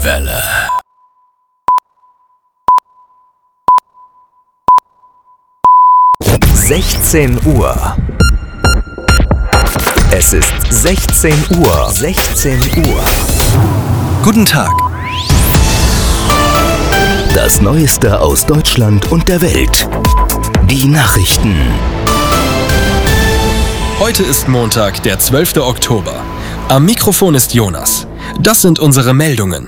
Welle. (16 Uhr). Es ist 16 Uhr. 16 Uhr. Guten Tag. Das Neueste aus Deutschland und der Welt. Die Nachrichten. Heute ist Montag, der 12. Oktober. Am Mikrofon ist Jonas. Das sind unsere Meldungen.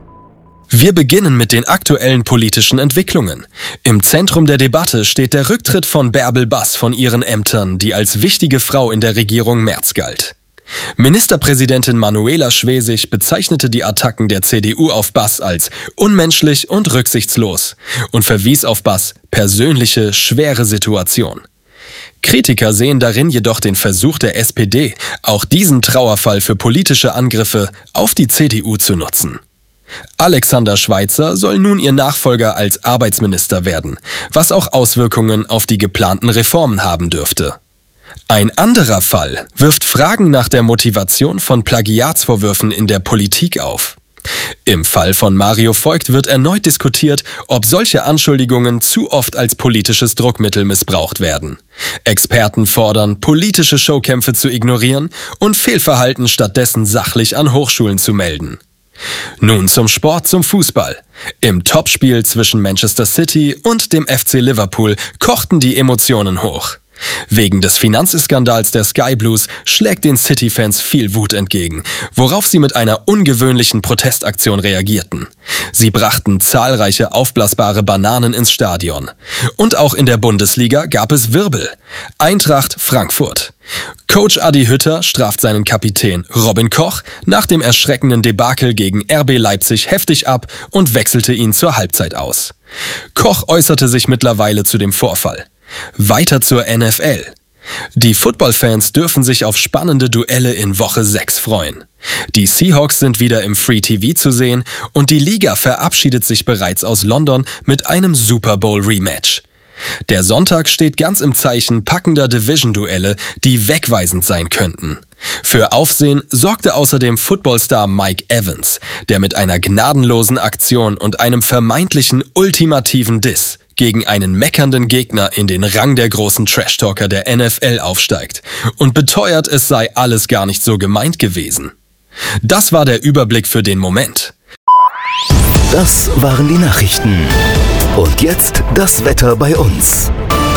Wir beginnen mit den aktuellen politischen Entwicklungen. Im Zentrum der Debatte steht der Rücktritt von Bärbel Bass von ihren Ämtern, die als wichtige Frau in der Regierung Merz galt. Ministerpräsidentin Manuela Schwesig bezeichnete die Attacken der CDU auf Bass als unmenschlich und rücksichtslos und verwies auf Bass' persönliche, schwere Situation. Kritiker sehen darin jedoch den Versuch der SPD, auch diesen Trauerfall für politische Angriffe auf die CDU zu nutzen. Alexander Schweitzer soll nun ihr Nachfolger als Arbeitsminister werden, was auch Auswirkungen auf die geplanten Reformen haben dürfte. Ein anderer Fall wirft Fragen nach der Motivation von Plagiatsvorwürfen in der Politik auf. Im Fall von Mario Voigt wird erneut diskutiert, ob solche Anschuldigungen zu oft als politisches Druckmittel missbraucht werden. Experten fordern, politische Showkämpfe zu ignorieren und Fehlverhalten stattdessen sachlich an Hochschulen zu melden. Nun zum Sport, zum Fußball. Im Topspiel zwischen Manchester City und dem FC Liverpool kochten die Emotionen hoch. Wegen des Finanzskandals der Sky Blues schlägt den City-Fans viel Wut entgegen, worauf sie mit einer ungewöhnlichen Protestaktion reagierten. Sie brachten zahlreiche aufblasbare Bananen ins Stadion. Und auch in der Bundesliga gab es Wirbel. Eintracht Frankfurt. Coach Adi Hütter straft seinen Kapitän Robin Koch nach dem erschreckenden Debakel gegen RB Leipzig heftig ab und wechselte ihn zur Halbzeit aus. Koch äußerte sich mittlerweile zu dem Vorfall. Weiter zur NFL. Die Footballfans dürfen sich auf spannende Duelle in Woche 6 freuen. Die Seahawks sind wieder im Free TV zu sehen und die Liga verabschiedet sich bereits aus London mit einem Super Bowl Rematch. Der Sonntag steht ganz im Zeichen packender Division-Duelle, die wegweisend sein könnten. Für Aufsehen sorgte außerdem Footballstar Mike Evans, der mit einer gnadenlosen Aktion und einem vermeintlichen ultimativen Diss gegen einen meckernden Gegner in den Rang der großen Trash-Talker der NFL aufsteigt und beteuert, es sei alles gar nicht so gemeint gewesen. Das war der Überblick für den Moment. Das waren die Nachrichten. Und jetzt das Wetter bei uns.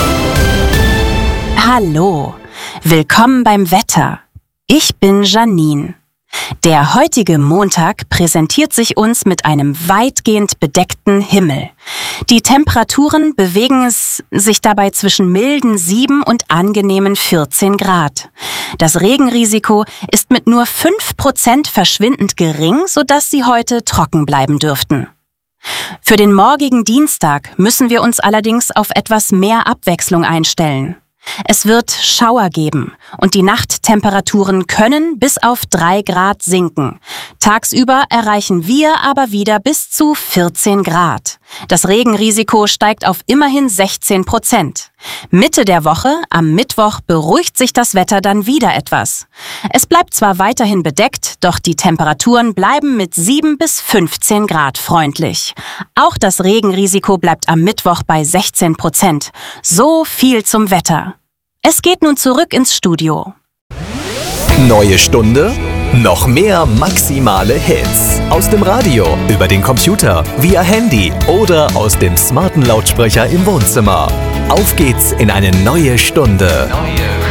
Hallo, willkommen beim Wetter. Ich bin Janine. Der heutige Montag präsentiert sich uns mit einem weitgehend bedeckten Himmel. Die Temperaturen bewegen sich dabei zwischen milden 7 und angenehmen 14 Grad. Das Regenrisiko ist mit nur 5% verschwindend gering, sodass Sie heute trocken bleiben dürften. Für den morgigen Dienstag müssen wir uns allerdings auf etwas mehr Abwechslung einstellen. Es wird Schauer geben und die Nachttemperaturen können bis auf 3 Grad sinken. Tagsüber erreichen wir aber wieder bis zu 14 Grad. Das Regenrisiko steigt auf immerhin 16%. Mitte der Woche, am Mittwoch, beruhigt sich das Wetter dann wieder etwas. Es bleibt zwar weiterhin bedeckt, doch die Temperaturen bleiben mit 7 bis 15 Grad freundlich. Auch das Regenrisiko bleibt am Mittwoch bei 16%. So viel zum Wetter. Es geht nun zurück ins Studio. Neue Stunde, noch mehr maximale Hits. Aus dem Radio, über den Computer, via Handy oder aus dem smarten Lautsprecher im Wohnzimmer. Auf geht's in eine neue Stunde.